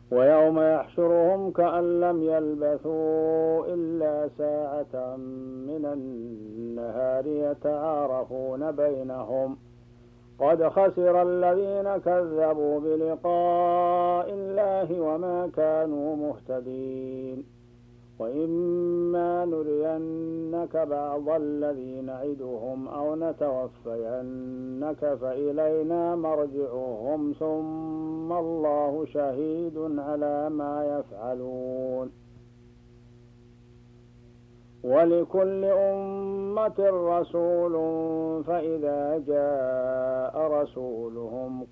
ويوم يحشرهم كأن لم يلبثوا إلا ساعة من النهار يتعارفون بينهم قد خسر الذين كذبوا بلقاء الله وما كانوا مهتدين وإما نرينك بعض الذي نعدهم أو نتوفينك فإلينا مرجعهم ثم الله شهيد على ما يفعلون ولكل أمة رسول فإذا جاء رسولهم